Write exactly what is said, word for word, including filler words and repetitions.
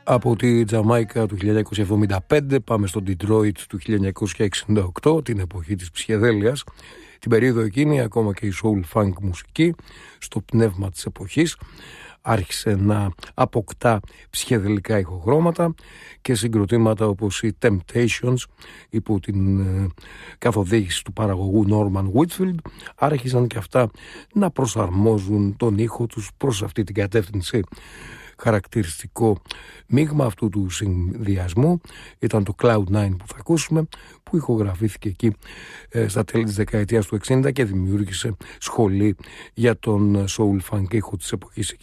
Από τη Τζαμάικα του χίλια εννιακόσια εβδομήντα πέντε πάμε στο Detroit του χίλια εννιακόσια εξήντα οκτώ, την εποχή της ψυχεδέλειας. Την περίοδο εκείνη ακόμα και η soul funk μουσική στο πνεύμα της εποχής άρχισε να αποκτά ψυχεδελικά ηχοχρώματα και συγκροτήματα όπως οι Temptations υπό την ε, καθοδήγηση του παραγωγού Norman Whitfield άρχισαν και αυτά να προσαρμόζουν τον ήχο τους προς αυτή την κατεύθυνση. Χαρακτηριστικό μείγμα αυτού του συνδυασμού ήταν το Cloud Nine που θα ακούσουμε, που ηχογραφήθηκε εκεί ε, στα τέλη της δεκαετίας του εξήντα και δημιούργησε σχολή για τον soul funk ήχο της εποχής εκείνης.